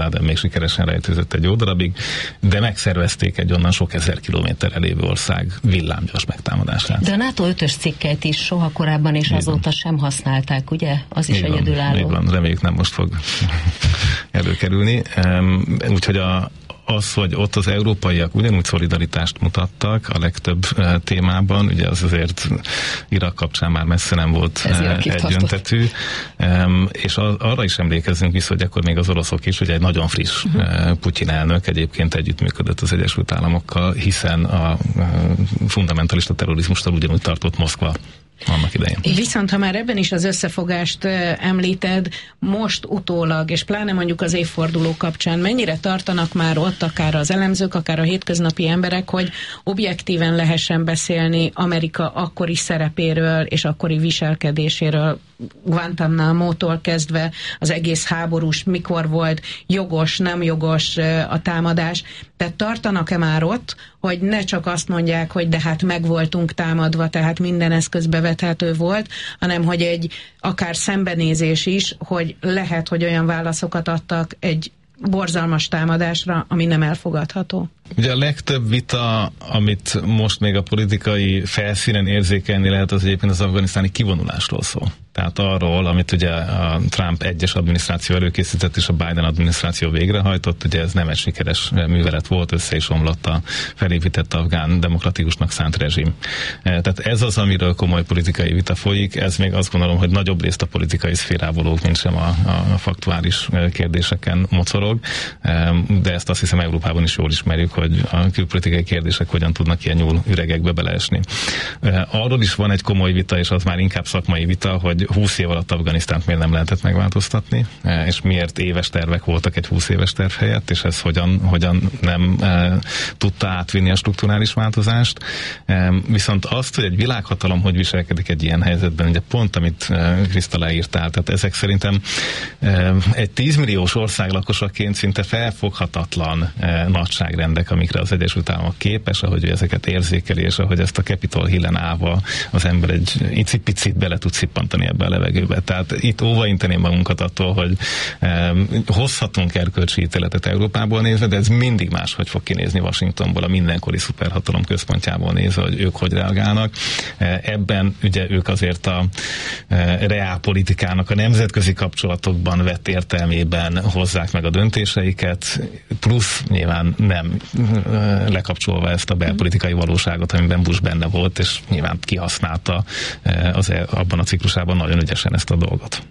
Bin Laden még sikeresen rejtőzött egy jó darabig, de megszervezték egy onnan sok ezer kilométerre lévő ország villámgyors megtámadását.
De a NATO 5-ös cikkeit is soha korábban és azóta sem használták, ugye? Az is egyedülálló.
Így van, reméljük nem most fog előkerülni. Úgyhogy az, hogy ott az európaiak ugyanúgy szolidaritást mutattak a legtöbb témában, ugye az azért Irak kapcsán már messze nem volt egyöntetű, és arra is emlékezzünk vissza, hogy akkor még az oroszok is, ugye egy nagyon friss Putyin elnök egyébként együttműködött az Egyesült Államokkal, hiszen a fundamentalista terrorizmustól ugyanúgy tartott Moszkva annak idején.
Viszont ha már ebben is az összefogást említed, most utólag, és pláne mondjuk az évforduló kapcsán, mennyire tartanak már ott akár az elemzők, akár a hétköznapi emberek, hogy objektíven lehessen beszélni Amerika akkori szerepéről és akkori viselkedéséről, Guantánamo-tól kezdve az egész háborús, mikor volt jogos, nem jogos a támadás. Tehát tartanak-e már ott, hogy ne csak azt mondják, hogy de hát meg voltunk támadva, tehát minden eszköz bevethető volt, hanem hogy egy akár szembenézés is, hogy lehet, hogy olyan válaszokat adtak egy borzalmas támadásra, ami nem elfogadható.
Ugye a legtöbb vita, amit most még a politikai felszínen érzékelni lehet, az egyébként az afganisztáni kivonulásról szól. Tehát arról, amit ugye a Trump egyes adminisztráció előkészített, és a Biden adminisztráció végrehajtott, ugye ez nem egy sikeres művelet volt, össze is omlott a felépített afgán demokratikusnak szánt rezsim. Tehát ez az, amiről komoly politikai vita folyik, ez még azt gondolom, hogy nagyobb részt a politikai szférából, mint sem a faktuális kérdéseken mocorog, de ezt azt hiszem Európában is jól ismerjük, hogy a külpolitikai kérdések hogyan tudnak ilyen nyúl üregekbe beleesni. Arról is van egy komoly vita, és az már inkább szakmai vita, hogy 20 év alatt Afganisztánt miért nem lehetett megváltoztatni, és miért éves tervek voltak egy 20 éves terv helyett, és ez hogyan nem tudta átvinni a strukturális változást. Viszont azt, hogy egy világhatalom hogy viselkedik egy ilyen helyzetben, ugye pont, amit Kriszta leírtál, tehát ezek szerintem egy 10 milliós ország lakosaként szinte felfoghatatlan nagyságrendek, amikre az Egyesült Államok képes, ahogy ezeket érzékeli, és ahogy ezt a Capitol Hillen állva az ember egy icipicit bele tud szippantani ebbe a levegőbe. Tehát itt óvainteném magunkat attól, hogy hozhatunk erkölcsi ítéletet Európából nézve, de ez mindig máshogy fog kinézni Washingtonból, a mindenkori szuperhatalom központjából nézve, hogy ők hogy reagálnak. Ebben ugye ők azért a reálpolitikának a nemzetközi kapcsolatokban vett értelmében hozzák meg a döntéseiket, plusz nyilván nem lekapcsolva ezt a belpolitikai valóságot, amiben Bush benne volt, és nyilván kihasználta abban a ciklusában nagyon ügyesen ezt a dolgot.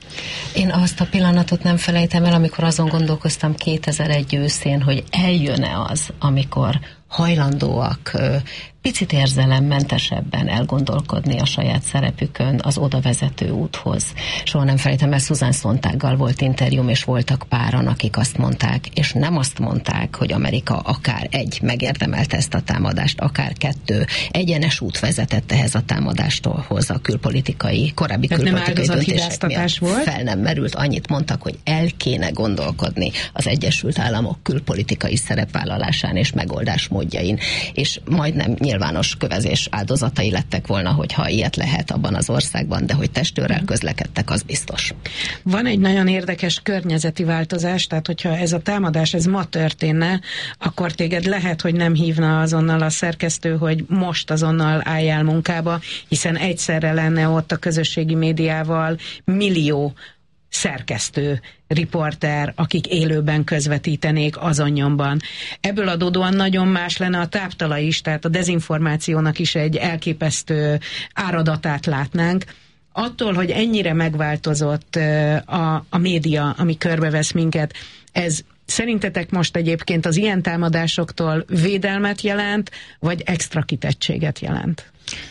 Én azt a pillanatot nem felejtem el, amikor azon gondolkoztam 2001 őszén, hogy eljön-e az, amikor hajlandóak picit érzelemmentesebben elgondolkodni a saját szerepükön az oda vezető úthoz. Soha nem felejtem el, Susan Sontaggal volt interjúm, és voltak páran, akik azt mondták, és nem azt mondták, hogy Amerika akár egy megérdemelte ezt a támadást, akár kettő egyenes út vezetett ehhez a támadástól a külpolitikai, korábbi külpolitikai döntések miatt volt? Fel nem merült, annyit mondtak, hogy el kéne gondolkodni az Egyesült Államok külpolitikai szerepvállalásán és megoldásmódjain, és majdnem nyilvános kövezés áldozatai lettek volna, hogyha ilyet lehet abban az országban, de hogy testőrrel közlekedtek, az biztos.
Van egy nagyon érdekes környezeti változás, tehát hogyha ez a támadás, ez ma történne, akkor téged lehet, hogy nem hívna azonnal a szerkesztő, hogy most azonnal álljál munkába, hiszen egyszerre lenne ott a közösségi médiával millió szerkesztő, riporter, akik élőben közvetítenék azon nyomban. Ebből adódóan nagyon más lenne a táptala is, tehát a dezinformációnak is egy elképesztő áradatát látnánk. Attól, hogy ennyire megváltozott a média, ami körbevesz minket, ez szerintetek most egyébként az ilyen támadásoktól védelmet jelent, vagy extra kitettséget jelent?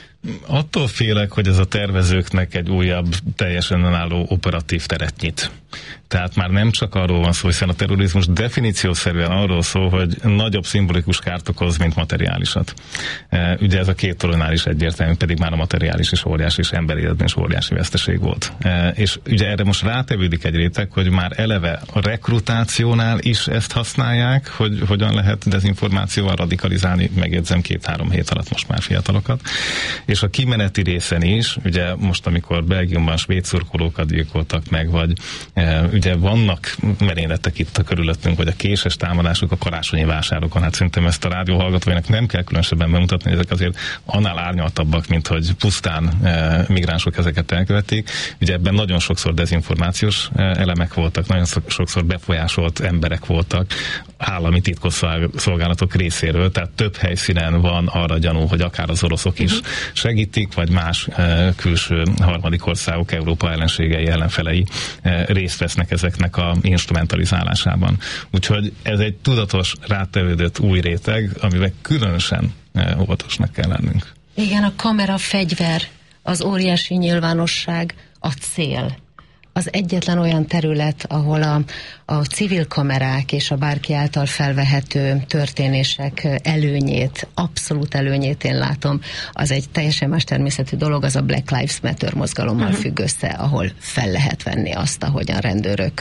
Attól félek, hogy ez a tervezőknek egy újabb, teljesen önálló operatív teret nyit. Tehát már nem csak arról van szó, hiszen a terrorizmus definíciószerűen arról szól, hogy nagyobb szimbolikus kárt okoz, mint materiálisat. Ugye ez a két toronál is egyértelmű, pedig már a materiális is óriási, és emberi életben is óriási veszteség volt. És ugye erre most rátevődik egy réteg, hogy már eleve a rekrutációnál is ezt használják, hogy hogyan lehet dezinformációval radikalizálni, megjegyzem 2-3 hét alatt most már fiatalokat. És a kimeneti részen is, ugye most amikor Belgiumban svéd szurkolókat gyilkoltak meg, vagy Ugye vannak merényletek itt a körülöttünk, vagy a késes támadások a karácsonyi vásárokon. Hát szerintem ezt a rádió hallgatóinak nem kell különösebben bemutatni, ezek azért annál árnyaltabbak, mint hogy pusztán migránsok ezeket elkövették. Ugye ebben nagyon sokszor dezinformációs elemek voltak, nagyon sokszor befolyásolt emberek voltak, állami titkosszolgálatok részéről, tehát több helyszínen van arra gyanú, hogy akár az oroszok is segítik, vagy más külső harmadik országok, Európa ellenségei, ellenfelei részt vesznek ezeknek a instrumentalizálásában. Úgyhogy ez egy tudatos, rátevődött új réteg, amivel különösen óvatosnak kell lennünk.
Igen, a kamera, fegyver, az óriási nyilvánosság, a cél. Az egyetlen olyan terület, ahol a civil kamerák és a bárki által felvehető történések előnyét, abszolút előnyét én látom, az egy teljesen más természetű dolog, az a Black Lives Matter mozgalommal függ össze, ahol fel lehet venni azt, ahogyan rendőrök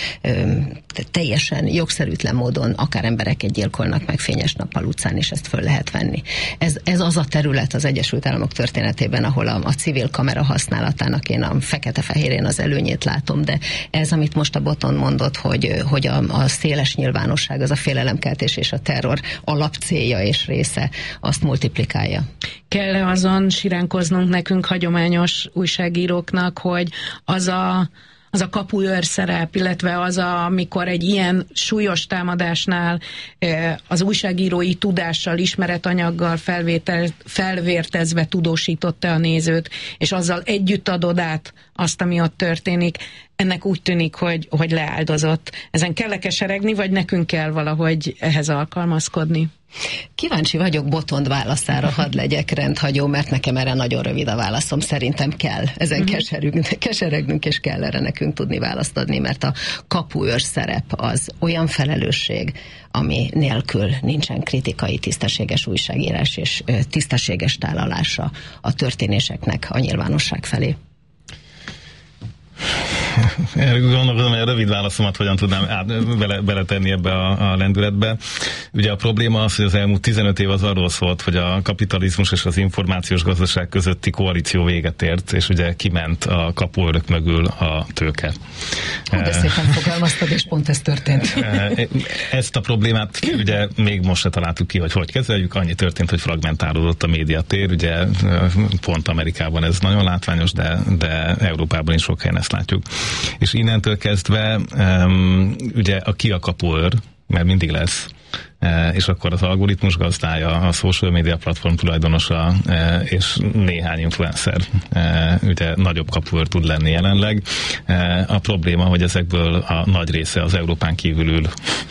teljesen jogszerűtlen módon akár embereket gyilkolnak meg fényes nappal utcán, és ezt föl lehet venni. Ez az a terület az Egyesült Államok történetében, ahol a civil kamera használatának én a fekete-fehérén az előnyét látom, de ez, amit most a Boton mondott, hogy a széles nyilvánosság, az a félelemkeltés és a terror alapcélja és része, azt multiplikálja.
Kell-e azon siránkoznunk nekünk, hagyományos újságíróknak, hogy az a kapuőr szerep, illetve az, amikor egy ilyen súlyos támadásnál az újságírói tudással, ismeretanyaggal felvértezve tudósította a nézőt, és azzal együtt adod át azt, ami ott történik. Ennek úgy tűnik, hogy leáldozott. Ezen kell keseregni, vagy nekünk kell valahogy ehhez alkalmazkodni?
Kíváncsi vagyok Botond válaszára, hadd legyek rendhagyó, mert nekem erre nagyon rövid a válaszom. Szerintem kell ezen keseregnünk, és kell erre nekünk tudni választ adni, mert a kapuőr szerep az olyan felelősség, ami nélkül nincsen kritikai, tisztességes újságírás és tisztességes tálalása a történéseknek a nyilvánosság felé.
Gondolom, hogy a rövid válaszomat hogyan tudnám beletenni ebbe a lendületbe. Ugye a probléma az, hogy az elmúlt 15 év az arról szólt, hogy a kapitalizmus és az információs gazdaság közötti koalíció véget ért, és ugye kiment a kapuőrök mögül a tőke.
De szépen fogalmaztad, és pont ez történt.
Ezt a problémát ugye még most se találtuk ki, hogy kezeljük. Annyi történt, hogy fragmentálódott a médiatér. Ugye pont Amerikában ez nagyon látványos, de Európában is sok helyen ezt látjuk. És innentől kezdve ugye a kapuőr, mert mindig lesz, és akkor az algoritmus gazdája, a social media platform tulajdonosa és néhány influencer ugye nagyobb kapuőr tud lenni jelenleg. A probléma, hogy ezekből a nagy része az Európán kívül ül.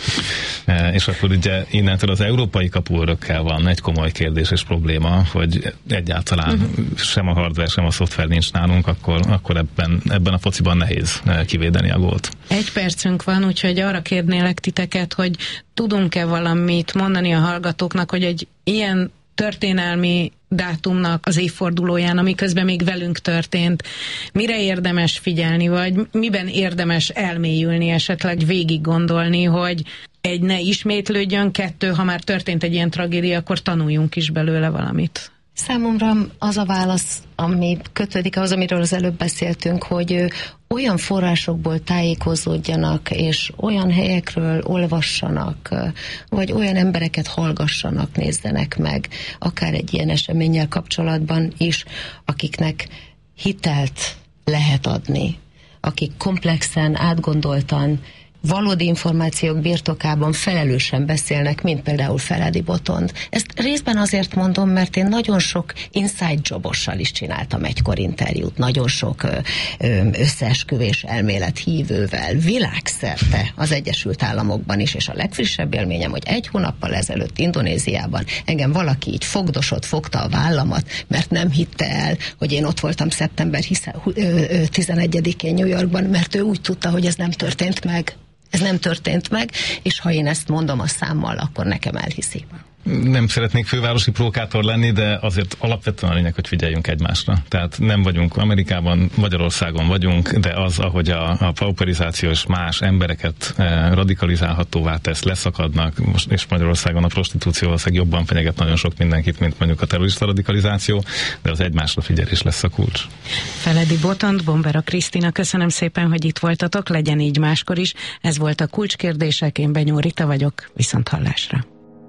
És akkor ugye innentől az európai kapuőrökkel van egy komoly kérdés és probléma, hogy egyáltalán sem a hardware, sem a szoftver nincs nálunk, akkor ebben a fociban nehéz kivédeni a gólt.
1 percünk van, úgyhogy arra kérnélek titeket, hogy tudunk-e valamit mondani a hallgatóknak, hogy egy ilyen történelmi dátumnak az évfordulóján, ami közben még velünk történt, mire érdemes figyelni, vagy miben érdemes elmélyülni, esetleg végig gondolni, hogy 1, ne ismétlődjön, 2, ha már történt egy ilyen tragédia, akkor tanuljunk is belőle valamit.
Számomra az a válasz, ami kötődik ahhoz, amiről az előbb beszéltünk, hogy olyan forrásokból tájékozódjanak, és olyan helyekről olvassanak, vagy olyan embereket hallgassanak, nézzenek meg, akár egy ilyen eseménnyel kapcsolatban is, akiknek hitelt lehet adni, akik komplexen, átgondoltan, valódi információk birtokában felelősen beszélnek, mint például Feledi Botond. Ezt részben azért mondom, mert én nagyon sok inside jobossal is csináltam egykor interjút, nagyon sok összeesküvés elmélet hívővel, világszerte az Egyesült Államokban is, és a legfrissebb élményem, hogy 1 hónappal ezelőtt Indonéziában engem valaki így fogta a vállamat, mert nem hitte el, hogy én ott voltam szeptember 11-én New Yorkban, mert ő úgy tudta, hogy ez nem történt meg. Ez nem történt meg, és ha én ezt mondom a számmal, akkor nekem elhiszi.
Nem szeretnék fővárosi provokátor lenni, de azért alapvetően a lényeg, hogy figyeljünk egymásra. Tehát nem vagyunk Amerikában, Magyarországon vagyunk, de az, ahogy a pauperizáció és más embereket radikalizálhatóvá tesz, leszakadnak, most és Magyarországon a prostitúció valószínűleg jobban fenyeget nagyon sok mindenkit, mint mondjuk a terrorista radikalizáció, de az egymásra figyelés lesz a kulcs.
Feledi Botont, Bombera Krisztina, köszönöm szépen, hogy itt voltatok, legyen így máskor is. Ez volt a Kulcskérdések, én Benyó Rita vagyok, viszonthallásra.